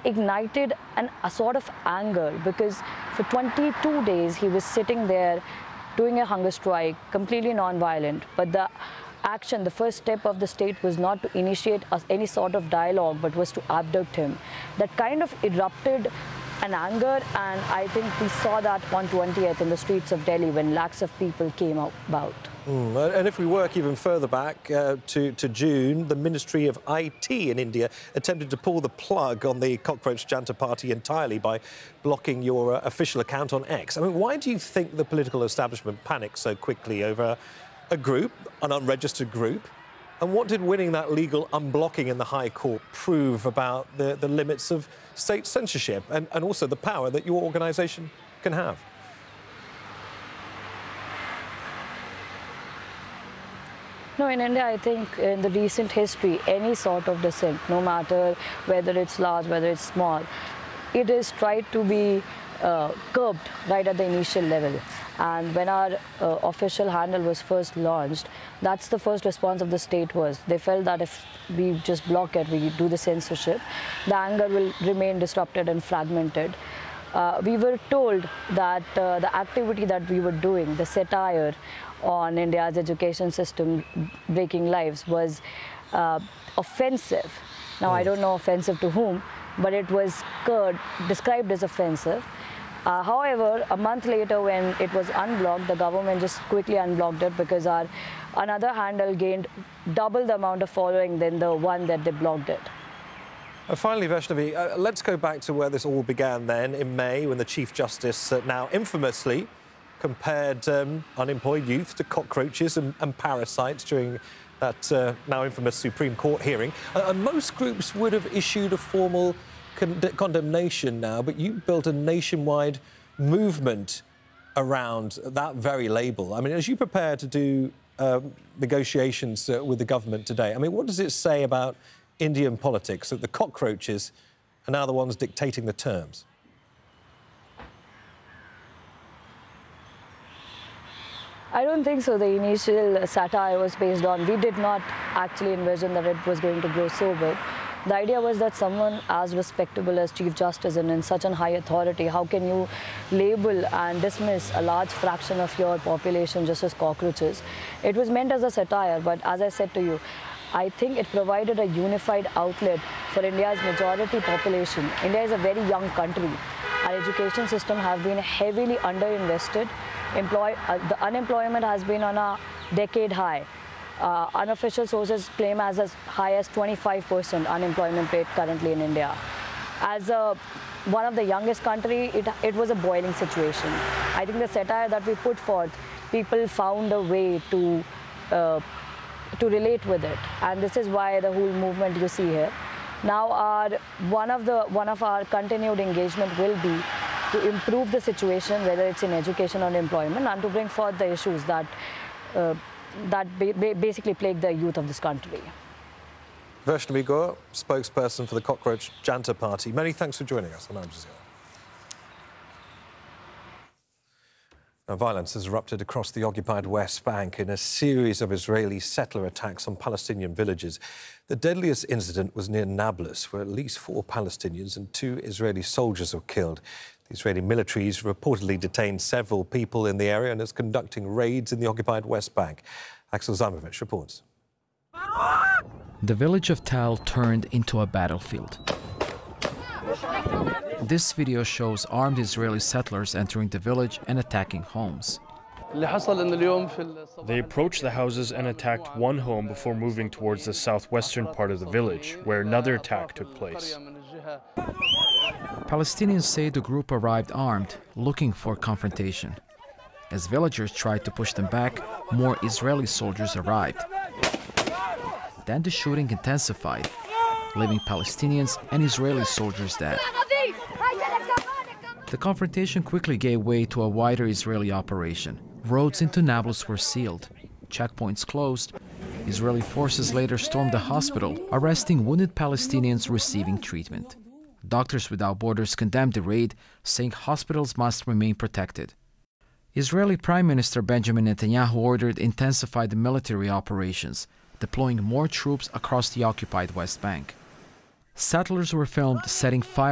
ignited a sort of anger, because for 22 days he was sitting there doing a hunger strike, completely non-violent. But the action, the first step of the state was not to initiate any sort of dialogue, but was to abduct him. That kind of erupted an anger, and I think we saw that on 20th in the streets of Delhi when lakhs of people came about. And if we work even further back to June, the Ministry of IT in India attempted to pull the plug on the Cockroach Janta Party entirely by blocking your official account on X. I mean, why do you think the political establishment panicked so quickly over a group, an unregistered group? And what did winning that legal unblocking in the High Court prove about the limits of state censorship and also the power that your organisation can have? No, in India, I think in the recent history, any sort of dissent, no matter whether it's large, whether it's small, it is tried to be curbed right at the initial level. And when our official handle was first launched, that's the first response of the state was. They felt that if we just block it, we do the censorship, the anger will remain disrupted and fragmented. We were told that the activity that we were doing, the satire on India's education system breaking lives, was offensive. Now, I don't know offensive to whom, but it was described as offensive. However, a month later, when it was unblocked, the government just quickly unblocked it because our another handle gained double the amount of following than the one that they blocked it. Finally, Vaishnavi, let's go back to where this all began then in May, when the Chief Justice now infamously compared unemployed youth to cockroaches and parasites during that now infamous Supreme Court hearing. And most groups would have issued a formal condemnation now, but you built a nationwide movement around that very label. I mean, as you prepare to do negotiations with the government today, I mean, what does it say about Indian politics that the cockroaches are now the ones dictating the terms? I don't think so. The initial satire was based on, we did not actually envision that it was going to grow so big. The idea was that someone as respectable as Chief Justice and in such a high authority, how can you label and dismiss a large fraction of your population just as cockroaches? It was meant as a satire, but as I said to you, I think it provided a unified outlet for India's majority population. India is a very young country. Our education system has been heavily underinvested. The unemployment has been on a decade high. Unofficial sources claim as high as 25% unemployment rate currently in India. As one of the youngest country, it was a boiling situation. I think the satire that we put forth, people found a way to relate with it, and this is why the whole movement you see here. Now, one of our continued engagement will be to improve the situation, whether it's in education or employment, and to bring forth the issues that basically plague the youth of this country. Vaishnavi Goel, spokesperson for the Cockroach Janta Party. Many thanks for joining us on Al Jazeera. Now, violence has erupted across the occupied West Bank in a series of Israeli settler attacks on Palestinian villages. The deadliest incident was near Nablus, where at least 4 Palestinians and 2 Israeli soldiers were killed. The Israeli military has reportedly detained several people in the area and is conducting raids in the occupied West Bank. Axel Zamovich reports. The village of Tal turned into a battlefield. This video shows armed Israeli settlers entering the village and attacking homes. They approached the houses and attacked one home before moving towards the southwestern part of the village, where another attack took place. Palestinians say the group arrived armed, looking for confrontation. As villagers tried to push them back, more Israeli soldiers arrived. Then the shooting intensified, leaving Palestinians and Israeli soldiers dead. The confrontation quickly gave way to a wider Israeli operation. Roads into Nablus were sealed, checkpoints closed. Israeli forces later stormed the hospital, arresting wounded Palestinians receiving treatment. Doctors Without Borders condemned the raid, saying hospitals must remain protected. Israeli Prime Minister Benjamin Netanyahu ordered intensified military operations, deploying more troops across the occupied West Bank. Settlers were filmed setting fire